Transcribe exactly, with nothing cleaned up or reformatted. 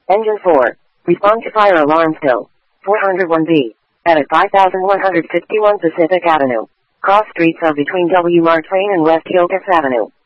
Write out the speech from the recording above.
Engine four. Respond to fire alarm still. four oh one B. At five thousand one hundred fifty-one Pacific Avenue. Cross streets are between W. Mark Twain and West Hillcrest Avenue.